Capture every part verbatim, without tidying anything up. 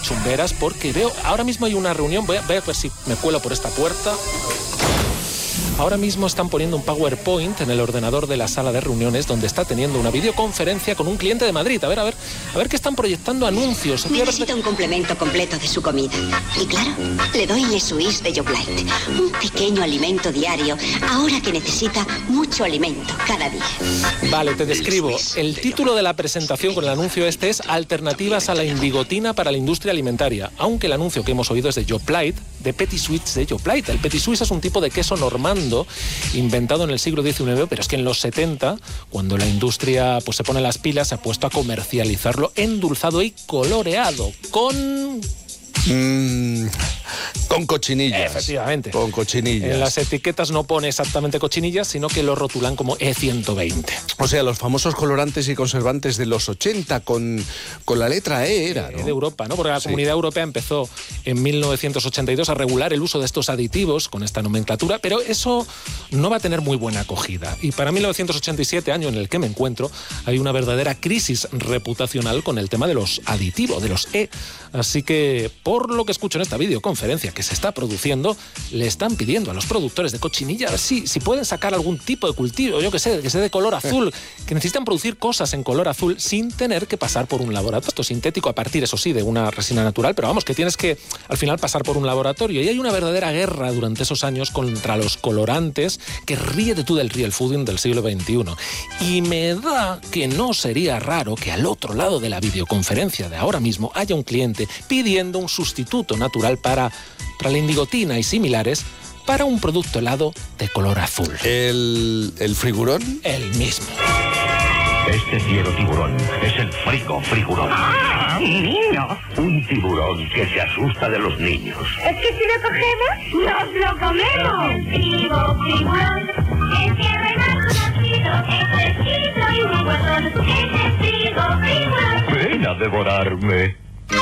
chumberas, porque veo, ahora mismo hay una reunión, voy a, voy a ver si me cuelo por esta puerta. Ahora mismo están poniendo un PowerPoint en el ordenador de la sala de reuniones donde está teniendo una videoconferencia con un cliente de Madrid. A ver, a ver, a ver qué están proyectando anuncios. Necesita un complemento completo de su comida. Y claro, le doy Le Suisse de Yoplait. Un pequeño alimento diario, ahora que necesita mucho alimento cada día. Vale, te describo. El título de la presentación con el anuncio este es Alternativas a la indigotina para la industria alimentaria. Aunque el anuncio que hemos oído es de Yoplait, de Petit Suisse de Yoplait. El Petit Suisse es un tipo de queso normando inventado en el siglo diecinueve, pero es que en los setenta, cuando la industria pues, se pone las pilas, se ha puesto a comercializarlo endulzado y coloreado con... Mm, con cochinillas. Efectivamente. Con cochinillas. En las etiquetas no pone exactamente cochinillas, sino que lo rotulan como E ciento veinte. O sea, los famosos colorantes y conservantes de los ochenta con, con la letra E era, ¿no? E de Europa, ¿no? Porque la sí. Comunidad Europea empezó en mil novecientos ochenta y dos a regular el uso de estos aditivos con esta nomenclatura, pero eso no va a tener muy buena acogida. Y para mil novecientos ochenta y siete, año en el que me encuentro, hay una verdadera crisis reputacional con el tema de los aditivos, de los E. Así que, por lo que escucho en esta videoconferencia que se está produciendo, le están pidiendo a los productores de cochinilla a ver si, si pueden sacar algún tipo de cultivo, yo que sé, que sea de color azul, que necesitan producir cosas en color azul sin tener que pasar por un laboratorio. Esto sintético a partir, eso sí, de una resina natural, pero vamos, que tienes que al final pasar por un laboratorio. Y hay una verdadera guerra durante esos años contra los colorantes que ríete tú del real fooding del siglo veintiuno. Y me da que no sería raro que al otro lado de la videoconferencia de ahora mismo haya un cliente pidiendo un sustituto natural para, para la indigotina y similares para un producto helado de color azul. ¿El, el frigurón? El mismo. Este fiero tiburón es el frigo frigurón. ¡Ah, niño! Un tiburón que se asusta de los niños. ¿Es que si lo cogemos, nos lo comemos? Frigo frigurón, el cierre más conocido, es fresquito y muy guardón. Es el frigo frigurón. Ven a devorarme.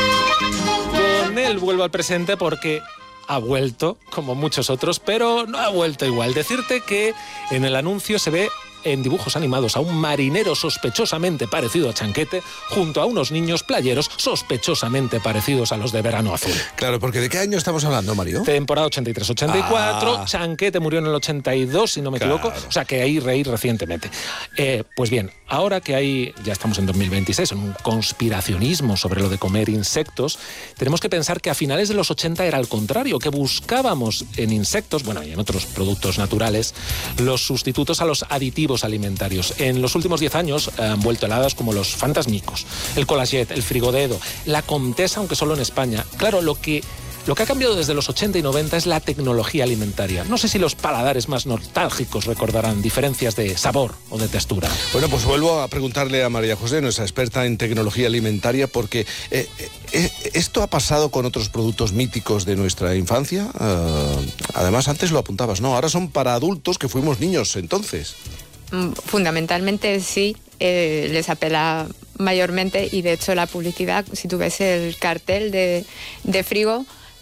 Con él vuelvo al presente porque ha vuelto, como muchos otros, pero no ha vuelto igual. Decirte que en el anuncio se ve en dibujos animados a un marinero sospechosamente parecido a Chanquete junto a unos niños playeros sospechosamente parecidos a los de Verano Azul. Claro, porque ¿de qué año estamos hablando, Mario? Temporada ochenta y tres ochenta y cuatro, Ah. Chanquete murió en el ochenta y dos, si no me equivoco, Claro. o sea que ahí reí recientemente. Eh, pues bien, ahora que hay, ya estamos en dos mil veintiséis, en un conspiracionismo sobre lo de comer insectos, tenemos que pensar que a finales de los ochenta era al contrario, que buscábamos en insectos, bueno, y en otros productos naturales, los sustitutos a los aditivos alimentarios. En los últimos diez años eh, han vuelto heladas como los fantasmicos, el Collaget, el Frigodedo, la Comtesa, aunque solo en España. Claro, lo que Lo que ha cambiado desde los ochenta y noventa es la tecnología alimentaria. No sé si los paladares más nostálgicos recordarán diferencias de sabor o de textura. Bueno, pues vuelvo a preguntarle a María José, nuestra experta en tecnología alimentaria, porque eh, eh, ¿esto ha pasado con otros productos míticos de nuestra infancia? Uh, además, antes lo apuntabas, ¿no? Ahora son para adultos que fuimos niños entonces. Fundamentalmente sí, eh, les apela mayormente y de hecho la publicidad, si tú ves el cartel de, de Frigo,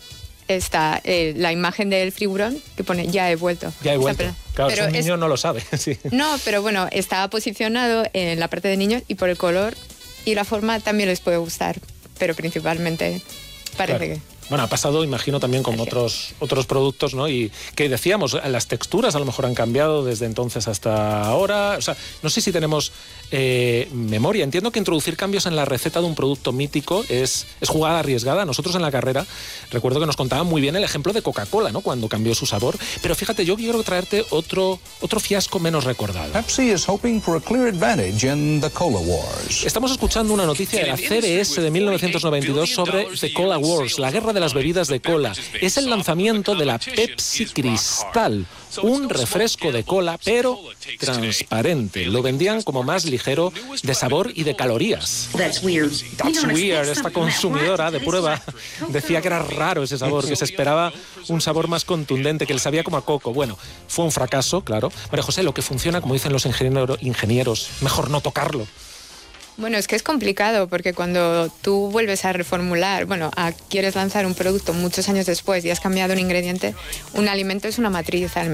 está eh, la imagen del frigurón que pone ya he vuelto. Ya he vuelto. Claro, pero un es, niño no lo sabe. Sí. No, pero bueno, está posicionado en la parte de niños y por el color y la forma también les puede gustar, pero principalmente parece Claro. que... Bueno, ha pasado, imagino, también con otros, otros productos, ¿no? Y que decíamos, las texturas a lo mejor han cambiado desde entonces hasta ahora. O sea, no sé si tenemos eh, memoria. Entiendo que introducir cambios en la receta de un producto mítico es, es jugada arriesgada. Nosotros en la carrera, recuerdo que nos contaban muy bien el ejemplo de Coca-Cola, ¿no? Cuando cambió su sabor. Pero fíjate, yo quiero traerte otro, otro fiasco menos recordado. Pepsi is hoping for a clear advantage in the Cola Wars. Estamos escuchando una noticia de la C B S de mil novecientos noventa y dos sobre The Cola Wars, la guerra de las bebidas de cola. Es el lanzamiento de la Pepsi Cristal, un refresco de cola, pero transparente. Lo vendían como más ligero de sabor y de calorías. That's weird. That's weird. Esta consumidora de prueba decía que era raro ese sabor, que se esperaba un sabor más contundente, que le sabía como a coco. Bueno, fue un fracaso, claro. María José, lo que funciona, como dicen los ingeniero, ingenieros, mejor no tocarlo. Bueno, es que es complicado porque cuando tú vuelves a reformular, bueno, a, quieres lanzar un producto muchos años después y has cambiado un ingrediente, un alimento es una matriz al